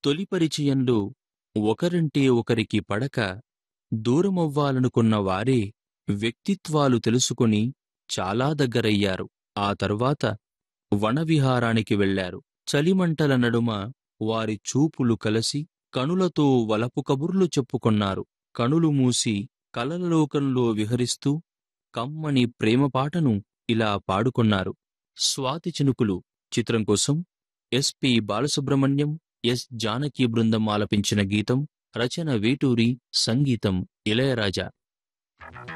తొలి పరిచయంలో ఒకరంటే ఒకరికి పడక దూరమవ్వాలనుకున్న వారే వ్యక్తిత్వాలు తెలుసుకుని చాలా దగ్గరయ్యారు. ఆ తర్వాత వనవిహారానికి వెళ్లారు. చలిమంటల నడుమ వారి చూపులు కలసి కనులతో వలపు కబుర్లు చెప్పుకొన్నారు. కనులు మూసి కలలలోకంలో విహరిస్తూ కమ్మని ప్రేమపాటను ఇలా పాడుకొన్నారు. స్వాతి చినుకులు చిత్రం కోసం ఎస్.పి. బాలసుబ్రహ్మణ్యం, ఎస్. జానకి బృందం ఆలపించిన గీతం. రచన వేటూరి, సంగీతం ఇళయరాజా.